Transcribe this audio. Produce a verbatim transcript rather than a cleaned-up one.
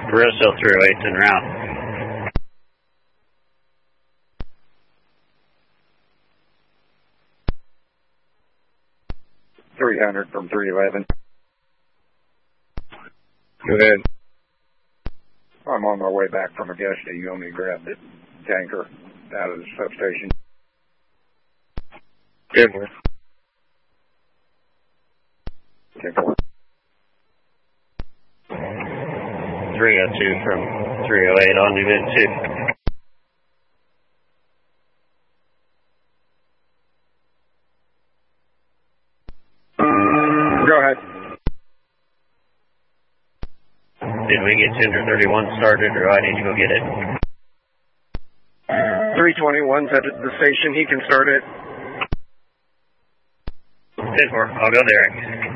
Caruso three oh eight's en route. three hundred from three eleven. Go ahead. I'm on my way back from Augusta. You want me to grab the tanker out of the substation? ten four. ten four. three oh two from three oh eight on event two. Go ahead. Did we get Tender thirty-one started, or do I need to go get it? three twenty-one's at the station. He can start it. ten four. I'll go there.